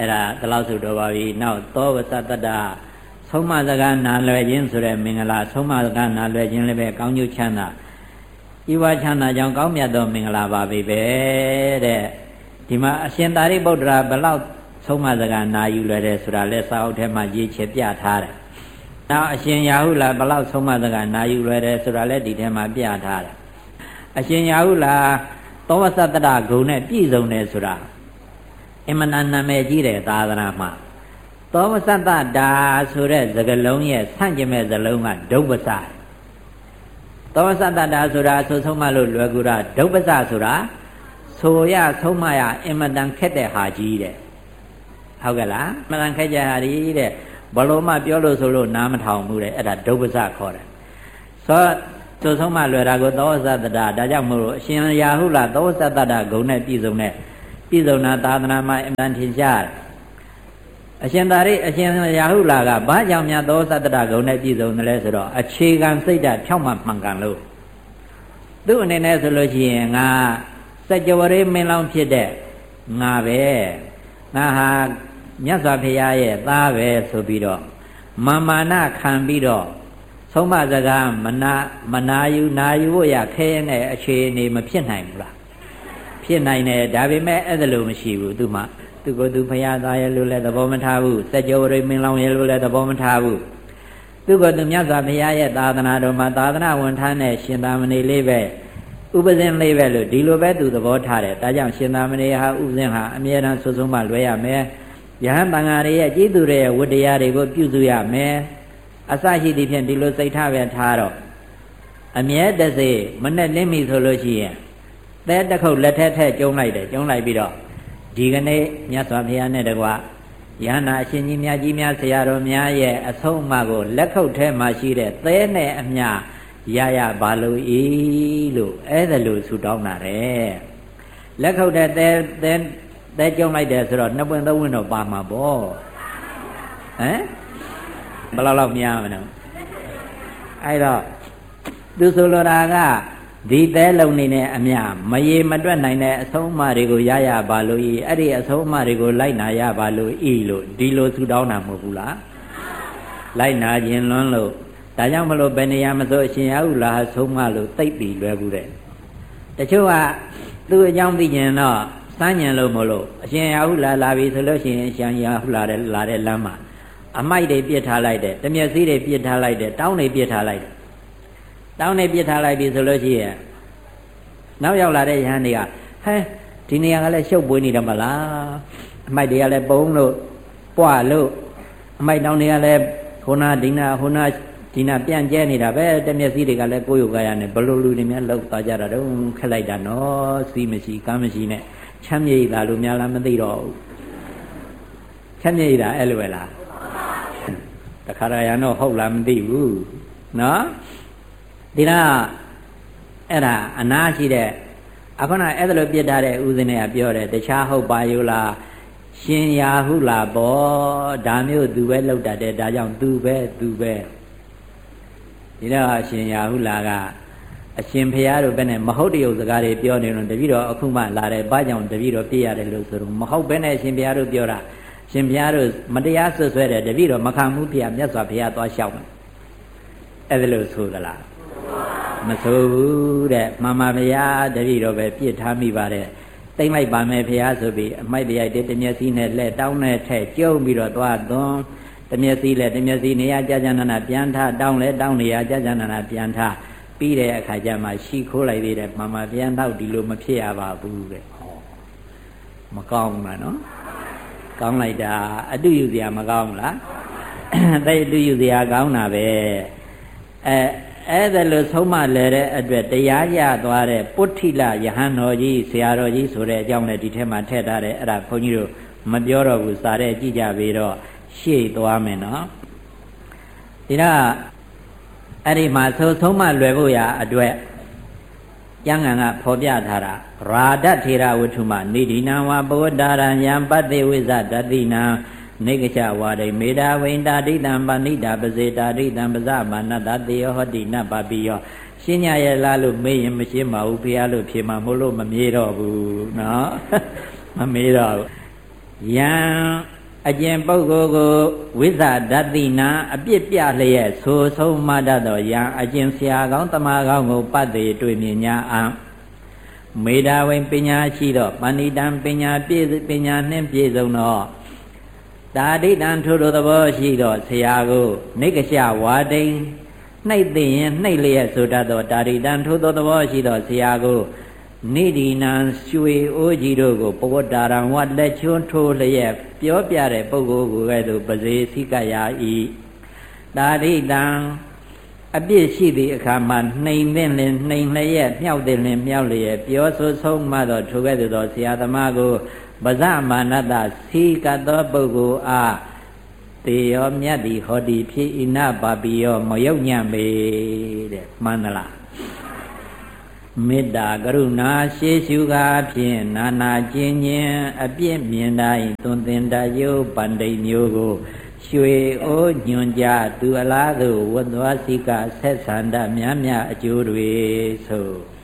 အဲ့ဒါတလောက်ဆိုတော့ပါပြီနောက်သောဝသတ္တဆုံးမစကားနာလွယ်ခြင်းဆိုတဲ့မင်္ဂလာဆုံးမစကားနာလွယ်ခြင်းလည်းပဲကောင်းကျိုးချမ်းသာဤဝချမ်းသာကြောင့်ကောင်းမြတ်သောမင်္ဂလာပါပဲတဲ့ဒီမှာအရှင်သာရိပုတ္တရာဘလောက်ဆုံးမစကားနာယူလွယ်တယ်ဆိုတာလဲစာအုပ်ထဲမှာရေးချပြထားတယ်နောက်အရှင်ရာဟုလာဘလောက်ဆုံးမစကားနာယူလွယ်တယ်ဆိုတာလဲဒီထဲမှာပြထားတယ်အရှင်ရာဟုလာသောဝသတ္တဂုဏ်နဲ့ပြည့်စုံတယ်ဆိုတာအမှန်တန်နာမည်ကြီးတယ်သာသနာမှာသောဝသတ္တတာဆိုတဲ့စကားလုံးရဲ့ဆန့်ကျင်မဲ့စကားလုံးကဒုပ္ပစသောဝသတ္တတာဆိုတာဆိုဆုံးမလို့လွယ်ကူတာဒုပ္ပစဆိုတာဆိုရဆုံးမရအမှန်တန်ခက်တဲ့ဟာကြီးတဲ့ဟုတ်ကဲ့လားအမှန်တန်ခက်ကြဟာကြီးတဲ့ဘလို့မှပြောလို့ဆိုလို့နားမထောင်ဘူးတဲ့အဲ့ဒါဒုပ္ပစခေါ်တယ်ဆိုဆုံးမလွယ်တာကိုသောဝသတ္တတာဒါကြောင့်မို့လို့အရှင်ရာဟုလာသောဝသတ္တတာဂုဏ်နဲ့ပြည့်စုံတာသာသနာမှာအမှန်ထင်ရှားတယ်အရှင်ရာဟုလာကဘာကြောင့်များသောသတ္တဂုဏ်နဲ့ပြည့်စုံတယ်လဲဆိုတော့အခြေခံစိတ်ဓာတ်ဖြောင့်မှမှန်ကန်လို့သူ့အနေနဲ့ဆိုလို့ရှိရင်ငါစัจ java ရေမင်းလောင်းဖြစ်တဲ့ငါပဲငါဟာမြတ်စွာဘုရားရဲ့သားပဲဆိုပြီးတော့မာနခံပြီးတော့ဆုံးမစကားမနာယူဖို့ရခဲတဲ့အခြေအနေမဖြစ်နိုင်ဘူးလားဖြစ်နိုင်တယ်ဒါပေမဲ့အဲ့ဒါလို့မရှိဘူးသူမှသူကိုယ်သူဘုရားသားရဲ့လို့လည်းသဘောမထားဘူးစัจ java ရေမင်းလောင်းရဲ့လို့လည်းသဘောမထားဘူးသူကိုယ်သူမြတ်စွာဘုရားရဲ့သာသနာတော်မှာသာသနာဝန်ထမ်းတဲ့ရှင်သာမဏေလေးပဲဥပဇင်းလေးပဲလို့ဒီလိုပဲသူသဘောထားတယ်ဒါကြောင့်ရှင်သာမဏေဟာဥပဇင်းဟာအမြဲတမ်းဆွဆုံးမှလွဲရမယ်ယဟန်တန်ဃာတွေရဲ့ကျေးဇူးတွေရဲ့ဝတ္တရားတွေကိုပြုစုရမယ်အစရှိသည်ဖြင့်ဒီလိုစိတ်ထားပဲထားတော့အမြဲတစေမနဲ့လင်းပြီဆိုလို့ရှိရင်သဲတစ်ခုတ်လက်ထက်ကျုံလိုက်ပြီးတော့ဒီကနေ့မြတ်စွာဘုရားနဲ့တကွယဟနာအရှင်ကြီးမြတ်ကြီးများဆရာတော်များရဲ့အဆုံးအမကိုလက်ခုပ်ထဲမှာရှိတဲ့သဲနဲ့အမျှရပါလို့ဤလို့အဲ့ဒါလို့ဆူတောင်းတာတဲ့လက်ခုပ်တဲ့သဲကျုံလိုက်တယ်ဆိုတော့နှစ်ပွင့်သုံးပွင့်တော့ပါမှာပေါ့ဟမ်ဘယ်လောက်များမလဲအဲ့တော့သူဆိုလိုတာကဒီသဲလုံးနေနဲ့အမျှမရေမတွက်နိုင်တဲ့အဆုံးအမတွေကိုရပါလို့ဤအဲ့ဒီအဆုံးအမတွေကိုလိုက်နာရပါလို့ဤလို့ဒီလိုဆူတောင်းတာမဟုတ်ဘူးလားလိုက်နာခြင်းလွန်းလို့ဒါကြောင့်မလို့ဘယ်နေရာမဆိုအရှင်ရာဟုလာဆုံးမလို့သိပ်ပြီးလွယ်ဘူးတဲ့တချို့ကသူ့အကြောင်းသိကျင်တော့စမ်းကျင်လို့မလို့အရှင်ရာဟုလာပြီဆိုလို့ရှိရင်အရှင်ရာဟုလာတဲ့လမ်းမှာအမိုက်တွေပြစ်ထားလိုက်တယ်တမျက်စီးတွေပြစ်ထားလိုက်တယ်တောင်းတွေပြစ်ထားလိုက်တယ်တောင်းတွေပြစ်ထားလိုက်ပြီဆိုလို့ရှိရင်နောက်ရောက်လာတဲ့ယဟန်တွေကဟဲဒီနေရာကလည်းရှုပ်ပွေးနေတယ်မလားအမိုက်တွေကလည်းပုံလို့ပွားလို့အမိုက်တောင်းတွေကလည်းဟိုနာဒီနာပြန့်ကျဲနေတာပဲတမျက်စီးတွေကလည်းကိုယ်ရုပ်ကာယနဲ့ဘလို့လူတွေများလောက်သွားကြတာတော့ခက်လိုက်တာနော်စီးမရှိကမ်းမရှိနဲ့ချမ်းမြေ့လာလို့များလားမသိတော့ဘူးချမ်းမြေ့တာအဲ့လိုပဲလားတခါတရံတော့ဟုတ်လားမသိဘူးနော်ဒီတော့အဲ့ဒါအနာရှိတဲ့အခုနအဲ့ဒါလိုပြစ်ထားတဲ့ဥစဉ်တွေကပြောတယ်တခြားဟုတ်ပါอยู่လားရှင်ရာဟုလာပေါ့ဒါမျိုးသူပဲလောက်တတ်တယ်ဒါကြောင့်သူပဲဒီတော့အရှင်ရာဟုလာကအရှင်ဘုရားတို့ပဲနဲ့မဟုတ်တရုပ်စကားတွေပြောနေတော့တပည့်တော်အခုမှလာတယ်ဘာကြောင့်တပည့်တော်ပြည့်ရတယ်လို့ဆိုတော့မဟုတ်ပဲနဲ့ရှင်ဘုရားတို့ပြောတာရှင်ဘုရားတို့မတရားဆွဆွဲတယ်တပည့်တော်မခံမှုဖေမြတ်စွာဘုရားသွားလျှောက်တယ်အဲ့ဒါလို့ဆိုသလားမဆိုဘူးတဲ့မှန်ပါဗျာတပည့်တော်ပဲပြစ်ထားမိပါတယ်တိမ့်လိုက်ပါမယ်ဘုရားဆိုပြီးအမိုက်တရိုက်တမျက်စီးနဲ့လက်တောင်းနဲ့ထက်ကျုံပြီးတော့သွားသွန်းတမျက်စီးနေရာကြာကြာနာပြန်ထားတောင်းနေရာကြာကြာနာပြန်ထားပြီးတဲ့အခါကျမှရှီခိုးလိုက်သေးတယ်မှန်ပါပြန်တော့ဒီလိုမဖြစ်ရပါဘူးတဲ့ဟောမကောင်းလားနော်ကောင်းလိုက်တာအတုယူစရာမကောင်းလားတိတ်အတုယူစရာကောင်းတာပဲအဲ့ဒါလို့ဆုံးမလဲတဲ့အတွက်တရားရသွားတဲ့ပုထိလယဟန်တော်ကြီးဆရာတော်ကြီးဆိုတဲ့အကြောင်းနဲ့ဒီထဲမှာထည့်ထားတယ်အဲ့ဒါခွန်ကြီးတို့မပြောတော့ဘူးစာတဲ့ကြည့်ကြပြီးတော့ရှေ့သွားမယ်နော်ဒီတော့အဲ့ဒီမှာဆုံးမလွယ်ဖို့ရာအတွက်ကျမ်းဂန်ကဖော်ပြထားတာရာဒထေရဝတ္ထုမနိဒိနံဝါပဝတ္တာရံယံပတ္တိဝိဇဒတိနံနေကချဝါဒိမေတာဝိန္တာဒိတံပါဏိတာပစေတာဒိတံပဇမာနတတေယဟောတိနပပိယောရှင်းညရဲ့လားလို့မေးရင်မရှင်းပါဘူးဘုရားလို့ဖြေမှာမို့လို့မမေးတော့ဘူးနော်မမေးတော့ဘူးယံအကျင့်ပုဂ္ဂိုလ်ကိုဝိဇ္ဇဒတ္တိနာအပြစ်ပြလျက်ဆိုဆုံးမတတ်သောယံအကျင့်ဆရာကောင်းတမကောင်းကိုပတ်သေးတွေ့မြင်ညာအားမေတ္တာဝိပညာရှိသောပဏိတံပညာနှင့်ပြည့်စုံသောတာဒိတံထိုသဘောရှိသောဆရာကိုနိက္ခရှဝါဒိန်နှိပ်သိရင်နှိပ်လျက်ဆိုတတ်သောတာဒိတံထိုသဘောရှိသောဆရာကိုနိဒိနံရွှေအိုးကြီးတို့ကိုပဝတ္တာရံဝတ်လက်ချွန်းထိုးလျက်ပြောပြတဲ့ပုဂ္ဂိုလ်ကိုကဲ့သို့ပစေစိကရာဤတာဒိတံအပြစ်ရှိသည့်အခါမှာနှိမ်သင့်လင်နှိမ်လျက်မြောက်သင့်လင်မြောက်လျက်ပြောဆိုဆုံးမှသောထိုကဲ့သို့သောဆရာသမားကိုပဇမာနတစီကသောပုဂ္ဂိုလ်အားတေယောမြတ်သည်ဟောတိဖြစ်ဣနပါပိယောမယုတ်ညံ့ပေတဲ့မှန်သလားမေတ္တာကရုဏာရှေးရှုကားဖြင့်နာနာကျင်ញင်အပြစ်မြင်တိုင်းသွန်သင်တယုပန္တိမျိုးကိုရွှေအိုးညွန်ကြသူအလားသို့ဝတ်သွားစိကဆက်ဆန္ဒများများအကျိုးတွေဆို